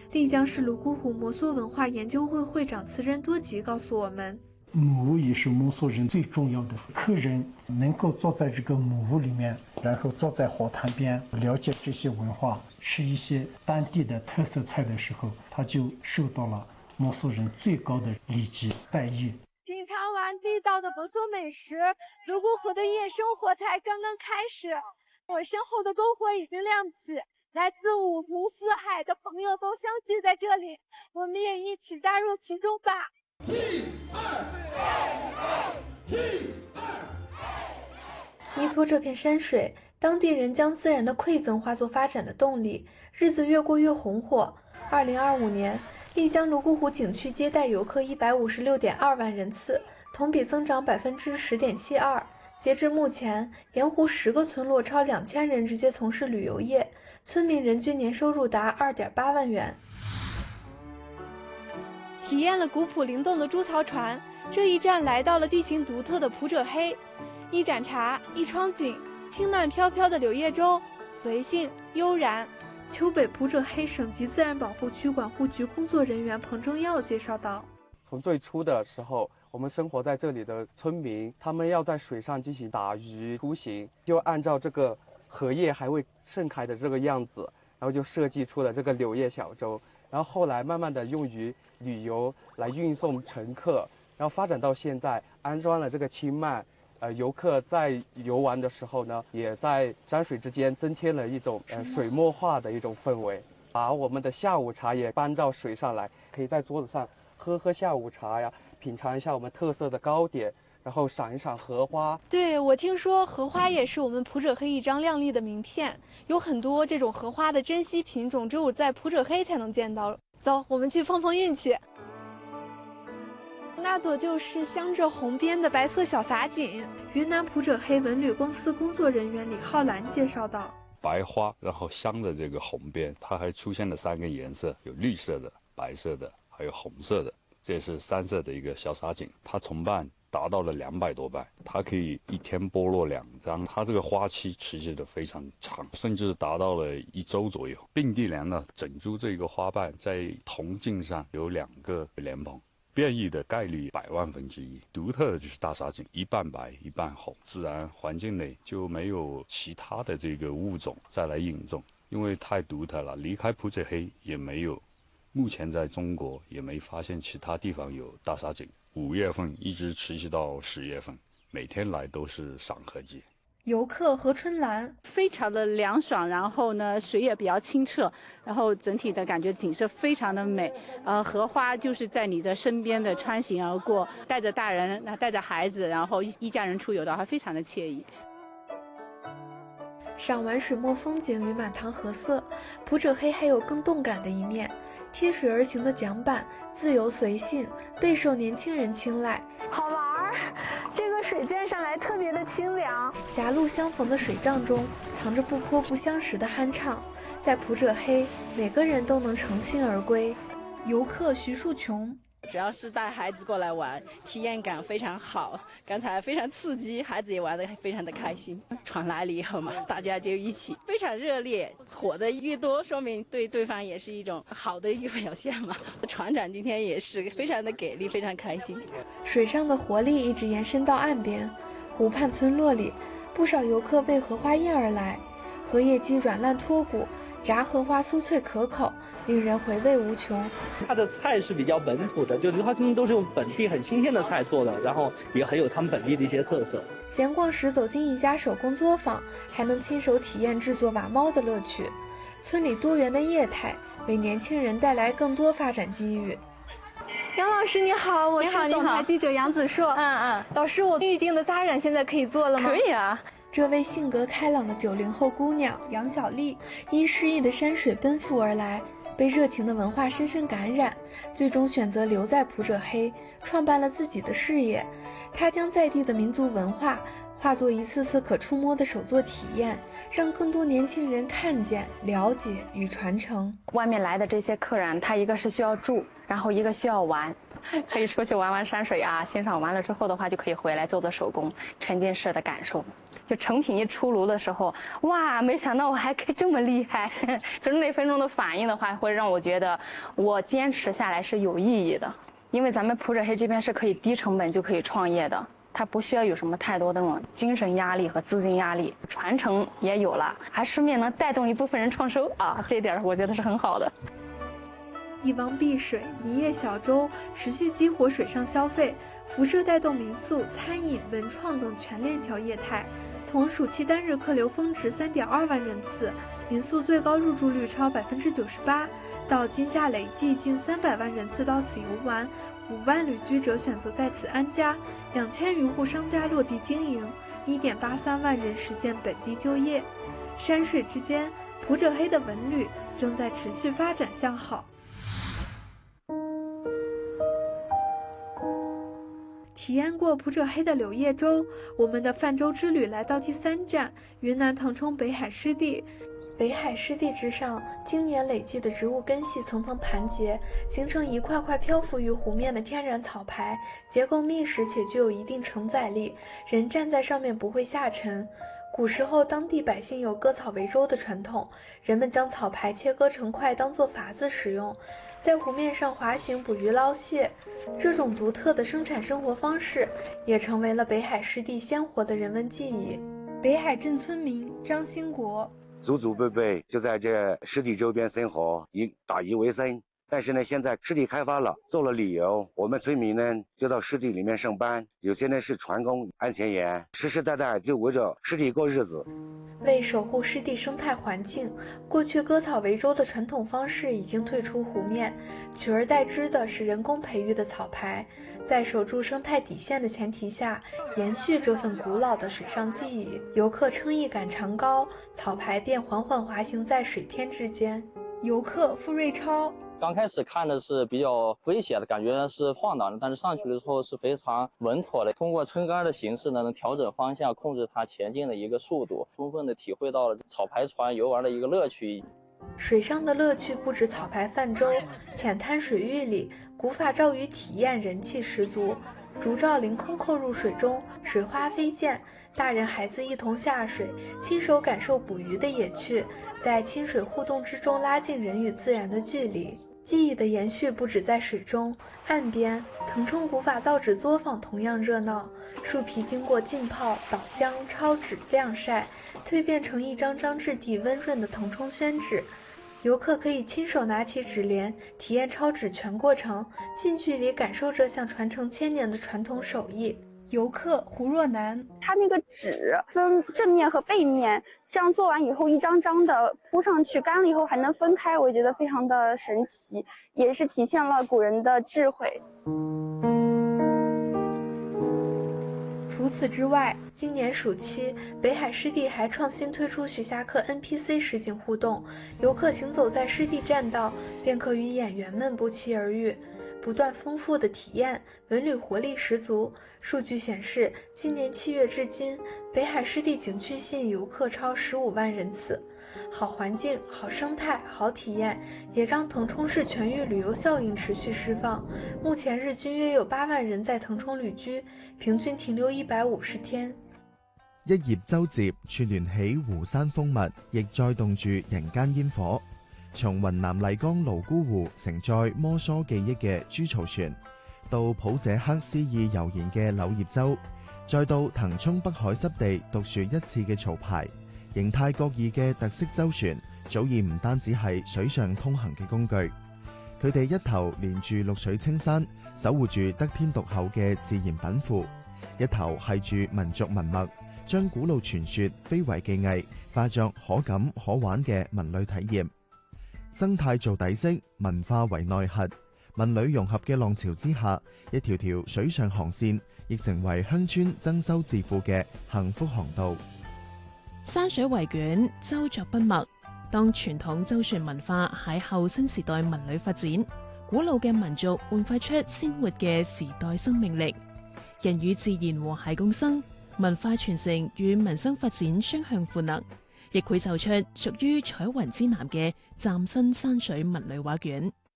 丽江市泸沽湖摩梭文化研究会会长慈仁多吉告诉我们， 木屋也是摩梭人最重要的。客人能够坐在这个木屋里面，然后坐在河滩边，了解这些文化，吃一些当地的特色菜的时候，他就受到了摩梭人最高的礼节待遇。 品尝完地道的摩梭美食，泸沽湖的夜生活才刚刚开始。我身后的篝火已经亮起，来自五湖四海的朋友都相聚在这里，我们也一起加入其中吧。 依托这片山水，当地人将自然的馈赠化作发展的动力，日子越过越红火。2025年，丽江泸沽湖景区接待游客156.2万人次，同比增长10.72%。截至目前，沿湖10个村落超2000人直接从事旅游业，村民人均年收入达2.8万元。 体验了古朴灵动的猪槽船，这一站来到了地形独特的普者黑。一盏茶，一窗景，轻慢飘飘的柳叶舟，随性悠然。 丘北普者黑省级自然保护区管护局工作人员彭正耀介绍道， 从最初的时候，我们生活在这里的村民，他们要在水上进行打鱼出行，就按照这个荷叶还未盛开的这个样子，然后就设计出了这个柳叶小舟，然后后来慢慢的用于旅游来运送乘客，然后发展到现在安装了这个轻慢，游客在游玩的时候呢，也在山水之间增添了一种水墨画的一种氛围，把我们的下午茶也搬到水上来，可以在桌子上喝下午茶呀，品尝一下我们特色的糕点，然后赏一赏荷花。 对，我听说荷花也是我们普者黑一张亮丽的名片，有很多这种荷花的珍稀品种，只有在普者黑才能见到。走，我们去碰碰运气。那朵就是镶着红边的白色小洒锦。 云南普者黑文旅公司工作人员李浩兰介绍道， 白花，然后镶着这个红边，它还出现了3个颜色，有绿色的、白色的，还有红色的，这是3色的一个小洒锦。它重瓣达到了200多瓣，它可以一天剥落2张，它这个花期持续的非常长，甚至达到了1周左右。并蒂莲呢，整株这个花瓣在铜茎上有2个莲蓬，变异的概率100万分之一。独特的就是大洒锦，一半白一半红，自然环境内就没有其他的这个物种再来引种，因为太独特了。离开普者黑也没有，目前在中国也没发现其他地方有大洒锦。5月份一直持续到10月份，每天来都是赏荷季。 游客何春兰非常的凉爽，然后呢水也比较清澈，然后整体的感觉景色非常的美。荷花就是在你的身边的穿行而过，带着大人，带着孩子，然后一家人出游的话，非常的惬意。 赏完水墨风景与满堂荷色，普者黑还有更动感的一面。贴水而行的桨板，自由随性，备受年轻人青睐。 好玩儿，这个水溅上来特别的清凉。 狭路相逢的水仗中，藏着不泼不相识的酣畅。在普者黑，每个人都能诚心而归。游客徐树琼。 主要是带孩子过来玩，体验感非常好，刚才非常刺激，孩子也玩得非常的开心。船来了以后嘛，大家就一起非常热烈，火的越多，说明对对方也是一种好的一个表现嘛。船长今天也是非常的给力，非常开心。 水上的活力一直延伸到岸边，湖畔村落里，不少游客为荷花宴而来，荷叶鸡软烂脱骨，炸荷花酥脆可口，令人回味无穷。 它的菜是比较本土的，就它都是用本地很新鲜的菜做的，然后也很有他们本地的一些特色。 闲逛时走进一家手工作坊，还能亲手体验制作瓦猫的乐趣。村里多元的业态为年轻人带来更多发展机遇。 杨老师你好，我是总台记者杨子硕。老师，我预定的扎染现在可以做了吗？ 可以啊。 这位性格开朗的90后姑娘杨小丽，因诗意的山水奔赴而来，被热情的文化深深感染，最终选择留在普者黑，创办了自己的事业。她将在地的民族文化化作一次次可触摸的手作体验，让更多年轻人看见、了解与传承。 外面来的这些客人，他一个是需要住，然后一个需要玩，可以出去玩玩山水啊，欣赏完了之后的话，就可以回来做做手工，沉浸式的感受。 就成品一出炉的时候，哇，没想到我还可以这么厉害。就是那分钟的反应的话，会让我觉得我坚持下来是有意义的。因为咱们普者黑这边是可以低成本就可以创业的。它不需要有什么太多的那种精神压力和资金压力，传承也有了，还顺便能带动一部分人创收啊，这点我觉得是很好的。 一汪碧水，一叶小舟，持续激活水上消费，辐射带动民宿、餐饮、文创等全链条业态。从暑期单日客流峰值3.2万人次，民宿最高入住率超98%，到今夏累计近300万人次到此游玩，5万旅居者选择在此安家，2000余户商家落地经营，1.83万人实现本地就业。山水之间，普者黑的文旅正在持续发展向好。体验过普者黑的柳叶舟，我们的泛舟之旅来到第3站云南腾冲北海湿地。北海湿地之上，经年累积的植物根系层层盘结，形成一块块漂浮于湖面的天然草排，结构密实且具有一定承载力，人站在上面不会下沉。古时候，当地百姓有割草为舟的传统，人们将草排切割成块当作筏子使用，在湖面上滑行捕鱼捞蟹。这种独特的生产生活方式也成为了北海湿地鲜活的人文记忆。北海镇村民张兴国， 祖祖辈辈就在这湿地周边生活，以打鱼为生。但是呢，现在湿地开发了，做了旅游，我们村民呢就到湿地里面上班，有些呢是船工、安全员，世世代代就围着湿地过日子。 为守护湿地生态环境，过去割草为舟的传统方式已经退出湖面，取而代之的是人工培育的草排，在守住生态底线的前提下，延续这份古老的水上记忆。游客撑一杆长篙，草排便缓缓滑行在水天之间。游客付瑞超， 刚开始看的是比较危险的，感觉是晃荡的，但是上去的时候是非常稳妥的。通过撑杆的形式呢，能调整方向，控制它前进的一个速度，充分的体会到了草排船游玩的一个乐趣。 水上的乐趣不止草排泛舟，浅滩水域里，古法照鱼体验人气十足。竹罩凌空扣入水中，水花飞溅，大人孩子一同下水，亲手感受捕鱼的野趣，在亲水互动之中拉近人与自然的距离。记忆的延续不止在水中，岸边腾冲古法造纸作坊同样热闹，树皮经过浸泡、捣浆、抄纸、晾晒，蜕变成一张张质地温润的腾冲宣纸。游客可以亲手拿起纸帘，体验抄纸全过程，近距离感受这项传承1000年的传统手艺。游客胡若楠， 它那个纸分正面和背面，这样做完以后一张张的铺上去，干了以后还能分开，我觉得非常的神奇，也是体现了古人的智慧。 除此之外，今年暑期，北海湿地还创新推出徐霞客 NPC 实景互动，游客行走在湿地栈道，便可与演员们不期而遇。不断丰富的体验，文旅活力十足。数据显示，今年7月至今，北海湿地景区吸引游客超15万人次。好环境、好生态、好体验，也让腾冲市全域旅游效应持续释放。目前日均約有8萬人在騰衝旅居，平均停留150天。 一葉舟接串聯起湖山風物，亦載動住人間煙火。從雲南麗江瀘沽湖承載摩梭記憶嘅豬槽船，到普者克詩意悠然嘅柳葉舟，再到騰衝北海濕地獨樹一幟嘅潮牌，形態各異嘅特色舟船，早已唔單止係水上通行嘅工具，佢哋一頭連住綠水青山，守護住得天獨厚嘅自然稟賦，一頭係住民族文脈，將古老傳說非遺技藝化作可感可玩嘅文旅體驗。生態做底色，文化為內核，文旅融合嘅浪潮之下，一條條水上航線亦成為鄉村增收致富嘅幸福航道。 山水圍捲，舟作筆墨。當傳統舟船文化喺後新時代文旅發展，古老嘅民族煥發出鮮活嘅時代生命力。人與自然和諧共生，文化傳承與民生發展雙向賦能，亦繪就出屬於彩雲之南嘅嶄新山水文旅畫卷。